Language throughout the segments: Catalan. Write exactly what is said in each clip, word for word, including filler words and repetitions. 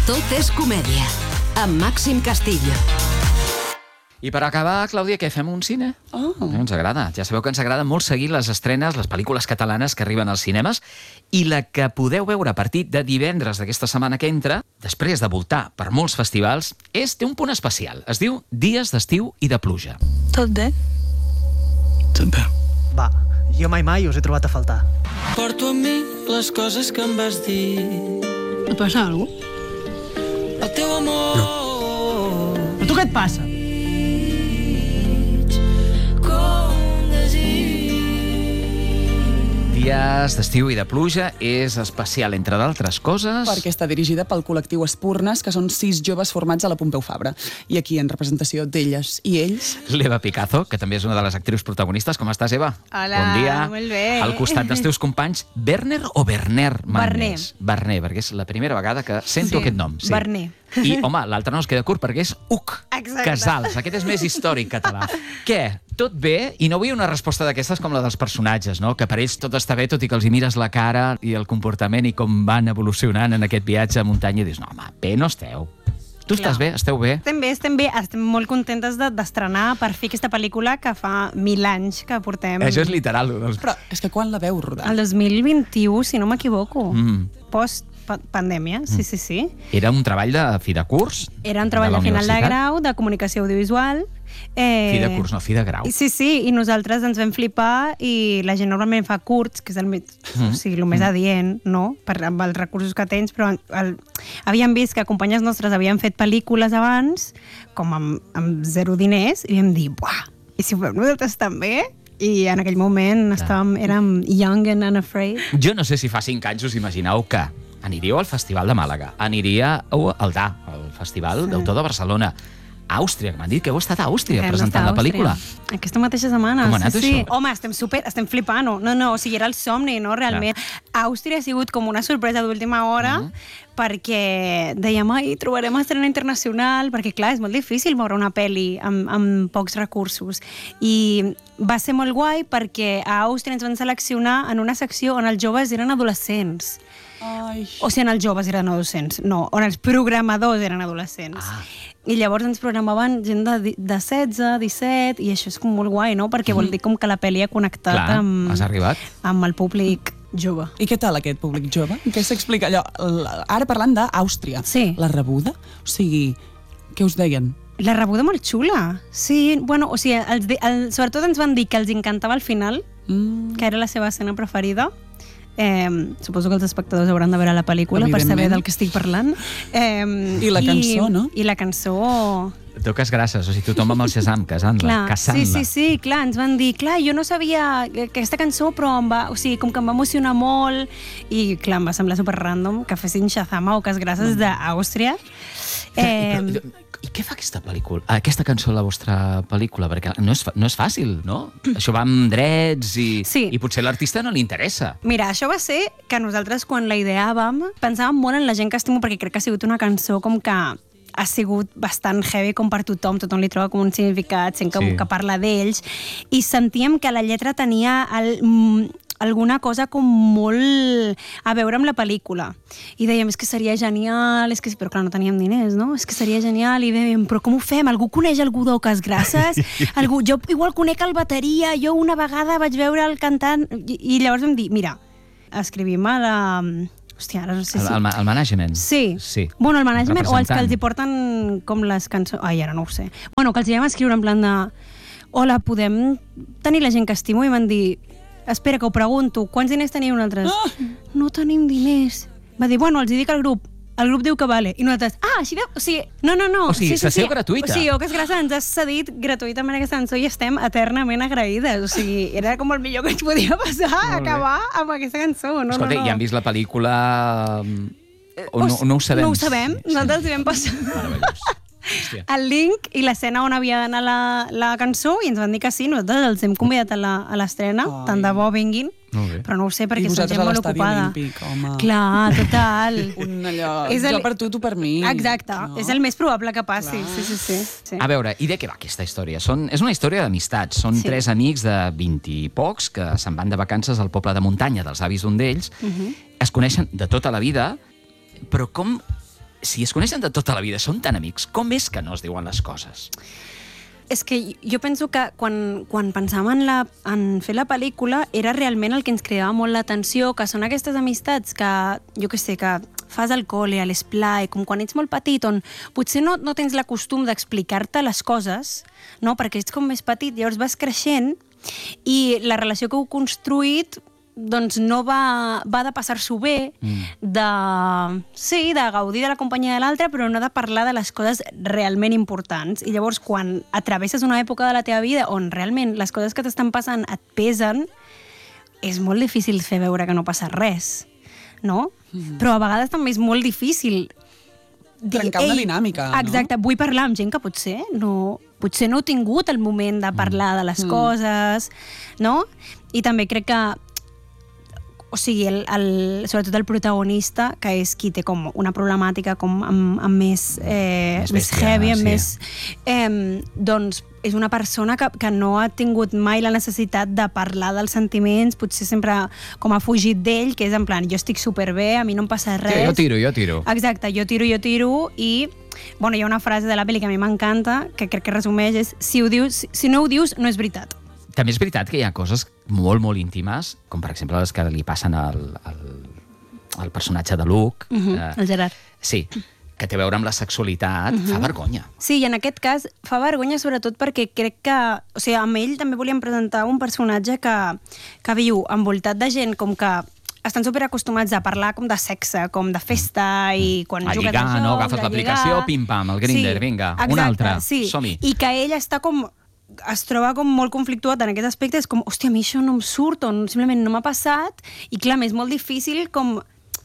Tot és comèdia, amb Màxim Castillo. I per acabar, Clàudia, què fem un cine? Oh. Ens agrada. Ja sabeu que ens agrada molt seguir les estrenes, les pel·lícules catalanes que arriben als cinemes, i la que podeu veure a partir de divendres d'aquesta setmana que entra, després de voltar per molts festivals, és, té un punt especial. Es diu Dies d'estiu i de pluja. Tot bé? Tot bé. Va, jo mai mai us he trobat a faltar. Porto amb mi les coses que em vas dir. Et passa alguna cosa? El teu amor... No. Però tu què et passa? Dies d'estiu i de pluja és especial, entre d'altres coses... Perquè està dirigida pel col·lectiu Espurnes, que són sis joves formats a la Pompeu Fabra. I aquí, en representació d'elles i ells... L'Eva Picazo, que també és una de les actrius protagonistes. Com estàs, Eva? Hola, bon dia. molt bé. Al costat dels teus companys, Werner o Werner Mannes? Werner. Werner, perquè és la primera vegada que sento Sí, aquest nom. Sí. Werner. I, home, l'altre no es queda curt perquè és Uc Exacte. Casals. Aquest és més històric català. Què? Tot bé? I no vull una resposta d'aquestes com la dels personatges, no? Que per ells tot està bé, tot i que els hi mires la cara i el comportament i com van evolucionant en aquest viatge a muntanya i dius, no, home, bé no esteu. Tu estàs bé? Esteu bé? Estem bé, estem bé. Estem molt contentes de- d'estrenar per fi aquesta pel·lícula que fa mil anys que portem. Això és literal. Doncs... Però és que quan la veu rodar? El dos mil vint-i-u, si no m'equivoco. Mm. Post-pandèmia, sí, sí, sí. Era un treball de fi de curs? Era un treball de, de, la final de universitat? grau, de comunicació audiovisual. Eh, Fi de curs, no, fi de grau. Sí, sí, i nosaltres ens vam flipar i la gent normalment fa curts, que és el, més- Mm. o sigui, el més adient, no?, per, amb els recursos que tens, però el, havíem vist que companyes nostres havien fet pel·lícules abans, com amb, amb zero diners, i vam dir, buah, i si ho fem nosaltres també? I en aquell moment estàvem, érem young and unafraid. Jo no sé si fa cinc anys us imagineu que aniríeu al Festival de Màlaga, aniríeu al D A, al Festival d'Autor de Barcelona, a Àustria, que m'han dit que heu estat a Àustria Hem presentant la d'estar a pel·lícula. Àustria. Aquesta mateixa setmana. Com ha anat sí, sí. això? Home, estem super, estem flipant. No, no, no, o sigui, era el somni, no, realment. Àustria ha sigut com una sorpresa d'última hora, Mm. perquè dèiem, ai, trobarem estrena internacional, perquè, clar, és molt difícil veure una pel·li amb, amb pocs recursos. I va ser molt guai perquè a Àustria ens van seleccionar en una secció on els joves eren adolescents. Ai. O sigui, on els joves eren adolescents, no, on els programadors eren adolescents. Ah. I llavors ens programaven gent de, di- de setze, disset, i això és com molt guai, no? Perquè vol dir com que la pel·li ha connectat Clar, amb, has arribat. amb el públic jove. I què tal aquest públic jove? Què s'explica allò? L- Ara parlant d'Àustria. Sí. La rebuda? O sigui, què us deien? La rebuda molt xula. Sí, bueno, o sigui, els, di- el, sobretot ens van dir que els encantava el final, Mm. que era la seva escena preferida. Eh, suposo que els espectadors hauran de veure la pel·lícula per saber Evidentment. del que estic parlant. Eh, I la cançó, no? I la cançó... Toques grasses, o sigui, tothom amb el Shazam, casant-la, Clar, caçant-la. sí, sí, sí, clar, ens van dir, clar, jo no sabia aquesta cançó, però em va, o sigui, com que em va emocionar molt, i clar, em va semblar super random que fessin Shazam a Oques Grasses d'Àustria. Eh... Eh, I què fa aquesta pel·lícula, aquesta cançó a la vostra pel·lícula? Perquè no és, fa- no és fàcil, no? Això va amb drets i, Sí. i potser a l'artista no li interessa. Mira, això va ser que nosaltres, quan la ideàvem, pensàvem molt en la gent que estimo, perquè crec que ha sigut una cançó com que ha sigut bastant heavy com per tothom, tothom li troba com un significat, sent que, Sí. que parla d'ells, i sentíem que la lletra tenia el, mm, alguna cosa com molt a veure amb la pel·lícula. I dèiem, és que seria genial, és que, però clar, no teníem diners, no? És que seria genial, i dèiem, però com ho fem? Algú coneix algú d'Oques Grasses? Algú, jo igual conec el bateria, jo una vegada vaig veure el cantant, i, i llavors vam dir, mira, escrivim a la... Hòstia, ara no sé El, si... el, ma- el management. Sí. sí. Bueno, el management o els que Representant. els hi porten com les cançons... Ai, ara no ho sé. Bueno, que els hi vam escriure en plan de... Hola, podem tenir la gent que estimo? I van dir... Espera, que ho pregunto. Quants diners teniu nosaltres? Ah! No tenim diners. Va dir, bueno, els hi dic al grup. El grup diu que vale. I nosaltres, ah, així de... O sigui, no, no, no. O sigui, sí, sí, sessió sí. gratuïta. O sigui, Oques Grasses ens has cedit gratuïtament aquesta cançó i estem eternament agraïdes. O sigui, era com el millor que ens podia passar, bé. acabar amb aquesta cançó. No, Escolta, no, no. i han vist la pel·lícula... O no, no ho sabem? No ho sabem. Sí, Nosaltres li vam passar Meravellós. Hòstia. el link i l'escena on havia d'anar la, la cançó i ens van dir que sí, nosaltres els hem convidat a la- a l'estrena, Ai. tant de bo vinguin, Molt bé. però no ho sé perquè I són vosaltres gent a molt l'estadi ocupada. olímpic, home. Clar, total. Un allò, És el- jo per tu, tu per mi. Exacte, No? és el més probable que passi. Clar. Sí, sí, sí. sí. A veure, i de què va aquesta història? Són, és una història d'amistats. Són Sí. tres amics de vint i pocs que se'n van de vacances al poble de muntanya dels avis d'un d'ells. Mhm. Es coneixen de tota la vida, però com si es coneixen de tota la vida, són tan amics, com és que no es diuen les coses? És que jo penso que quan, quan pensàvem en, la, en fer la pel·lícula era realment el que ens cridava molt l'atenció, que són aquestes amistats que, jo què sé, que fas al col·le, a l'esplai, com quan ets molt petit, on potser no, no tens la costum d'explicar-te les coses, no? Perquè ets com més petit, llavors vas creixent i la relació que heu construït doncs no va, va de passar-s'ho bé, mm. de, sí, de gaudir de la companyia de l'altre, però no de parlar de les coses realment importants. I llavors, quan atravesses una època de la teva vida on realment les coses que t'estan passant et pesen, és molt difícil fer veure que no passa res, no? Mm. Però a vegades també és molt difícil trencar una dinàmica, no? Exacte, vull parlar amb gent que potser no, potser no heu tingut el moment de parlar de les mm. coses, no? I també crec que o sigui, el, el, sobretot el protagonista, que és qui té com una problemàtica com amb, amb més, eh, més, més heavy, amb sí. més... Eh, doncs és una persona que, que no ha tingut mai la necessitat de parlar dels sentiments, potser sempre com ha fugit d'ell, que és en plan, jo estic superbé, a mi no em passa res. Sí, jo tiro, jo tiro. Exacte, jo tiro, jo tiro, i bueno, hi ha una frase de la pel·li que a mi m'encanta, que crec que resumeix, és si, ho dius, si no ho dius, no és veritat. També és veritat que hi ha coses molt, molt íntimes, com per exemple les que li passen al, al, al personatge de Luke. Uh-huh, eh, el Gerard. Sí, que té a veure amb la sexualitat, uh-huh. fa vergonya. Sí, i en aquest cas fa vergonya sobretot perquè crec que... O sigui, amb ell també volíem presentar un personatge que, que viu envoltat de gent com que estan superacostumats a parlar com de sexe, com de festa, i quan a jugues lligar, a jocs, no? Agafes l'aplicació, pim-pam, el Grindr, sí, vinga, exacte, un altre, sí. som-hi. I que ell està com... es troba com molt conflictuat en aquest aspecte, és com, hòstia, a mi això no em surt, o simplement no m'ha passat, i clar, és molt difícil com,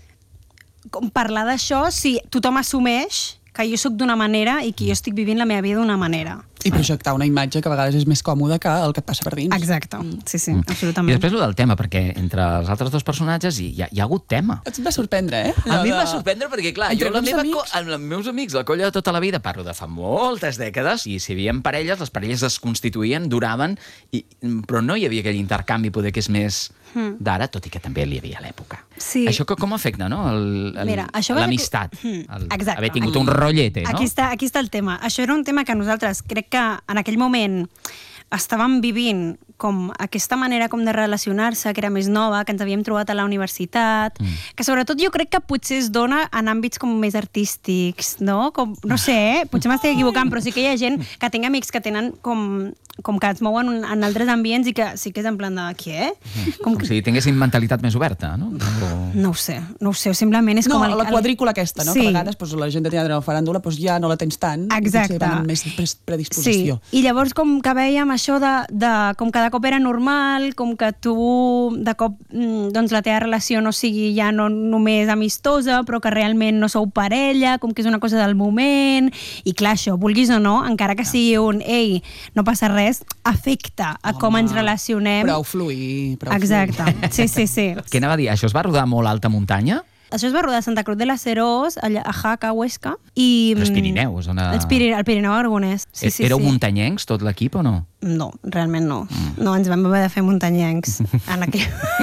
com parlar d'això si tothom assumeix que jo sóc d'una manera i que jo estic vivint la meva vida d'una manera. I projectar una imatge que a vegades és més còmoda que el que et passa per dins. Exacte, sí, sí, Mm. absolutament. I després el del tema, perquè entre els altres dos personatges hi ha, hi ha hagut tema. Et va sorprendre, eh? A Allò mi de- em va sorprendre perquè, clar, Entre jo la grups meva d'amics? co- amb els meus amics, la colla de tota la vida, parlo de fa moltes dècades, i si hi havia parelles, les parelles es constituïen, duraven, i, però no hi havia aquell intercanvi poder que és més d'ara, tot i que també hi havia a l'època. Sí. Això que, com afecta, no? El, el, Mira, això va- l'amistat. Mm, El, exacte. haver tingut un rotllete, no? Aquí està, aquí està el tema. Això era un tema que nosaltres crec que en aquell moment estàvem vivint com aquesta manera com de relacionar-se, que era més nova, que ens havíem trobat a la universitat, mm. que sobretot jo crec que potser es dona en àmbits com més artístics, no? Com, no sé, eh? Potser m'estic equivocant, però sí que hi ha gent que tinc amics que tenen com, com que es mouen en altres ambients i que sí que és en plan de, què? Com, com si tinguessin mentalitat més oberta, no? O... No ho sé, no ho sé, simplement és No, com... El, la quadrícula aquesta, no? Sí. Que a vegades doncs, la gent de teatre o faràndula doncs, ja no la tens tant. Exacte. Potser van amb més pres- predisposició. Sí, i llavors com que vèiem això de, de com que de cop era normal, com que tu de cop mm, doncs la teva relació no sigui ja no només amistosa, però que realment no sou parella, com que és una cosa del moment, i clar, això, vulguis o no, encara que sigui un ei, no passa res, afecta a Home, com ens relacionem. Prou fluir, prou Exacte, fluir. sí, sí, sí. Què anava a dir? Això es va rodar a molt alta muntanya? Això es va rodar a Santa Cruz de la Serós, allà a Jaca, a Huesca. I, Però és Pirineu, és una... El Pirineu, el Pirineu Aragonès. Sí, sí, Éreu sí. muntanyencs, tot l'equip, o no? No, realment no. Mm. No, ens vam haver de fer muntanyencs. En aquell...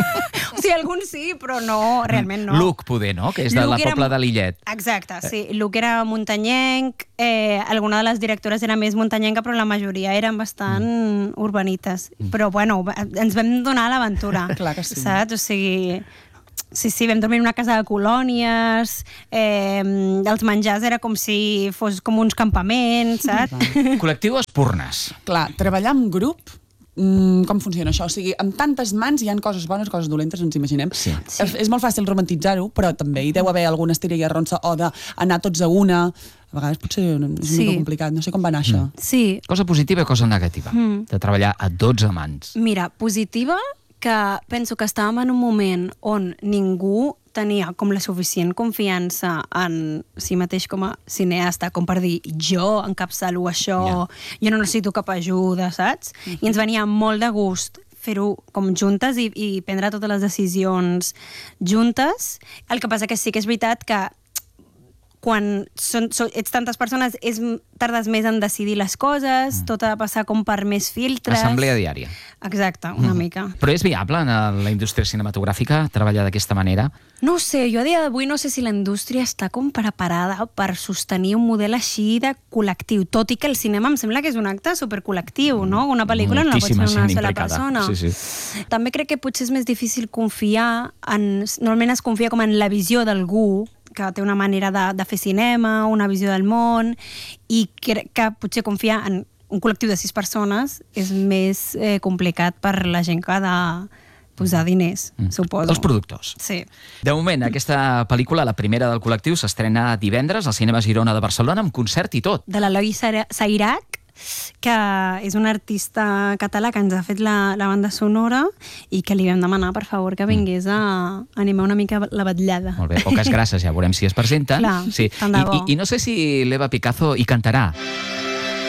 o sigui, alguns sí, però no, realment no. Luc, poder, no? Que és de Luc la era Pobla mu- de Lillet. Exacte, sí. Luc era muntanyenc, eh, alguna de les directores era més muntanyenca, però la majoria eren bastant mm. urbanites. Mm. Però, bueno, va- ens vam donar l'aventura. Clar que sí. Saps? O sigui... Sí, sí, vam dormir en una casa de colònies, eh, els menjars era com si fos com uns campaments, saps? Col·lectiu Espurnes. Clar, treballar en grup, mm, com funciona això? O sigui, amb tantes mans hi ha coses bones, coses dolentes, ens imaginem. Sí. Sí. És, és molt fàcil romantitzar-ho, però també hi deu haver alguna estira i arronsa o d'anar tots a una. A vegades potser és una Sí. mica complicat. No sé com va anar això. Sí, Cosa positiva i cosa negativa. Mm. De treballar a dotze mans. mira, positiva, que penso que estàvem en un moment on ningú tenia com la suficient confiança en si mateix com a cineasta, com per dir, jo encapçalo això, Ja. jo no necessito cap ajuda, saps? I ens venia molt de gust fer-ho com juntes i, i prendre totes les decisions juntes. El que passa que sí que és veritat que quan són, són, ets tantes persones és, tardes més en decidir les coses, mm. tot ha de passar com per més filtres. Assemblea diària. Exacte, una Mm. mica. Però és viable en la indústria cinematogràfica treballar d'aquesta manera? No ho sé, jo a dia d'avui no sé si la indústria està com preparada per sostenir un model així de col·lectiu, tot i que el cinema em sembla que és un acte supercol·lectiu, no? Una pel·lícula no la pot fer una sola implicada. persona. Sí, sí. També crec que potser és més difícil confiar en... Normalment es confia com en la visió d'algú que té una manera de, de fer cinema, una visió del món, i crec que potser confiar en un col·lectiu de sis persones és més eh, complicat per la gent que ha de posar diners, mm. suposo. Els productors. Sí. De moment, aquesta pel·lícula, la primera del col·lectiu, s'estrena divendres al Cinema Girona de Barcelona amb concert i tot. De l'Eloi Sairac, que és un artista català que ens ha fet la, la banda sonora i que li vam demanar, per favor, que vingués a animar una mica la vetllada. Molt bé, poques gràcies, ja veurem si es presenta. Clar, sí. tant de bo. I, i, I no sé si l'Eva Picazo hi cantarà.